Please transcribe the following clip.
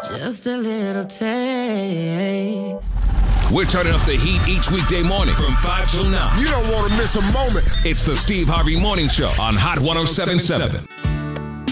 Just a little taste. We're turning up the heat each weekday morning from 5 till 9. You don't want to miss a moment. It's the Steve Harvey Morning Show on Hot 107.7.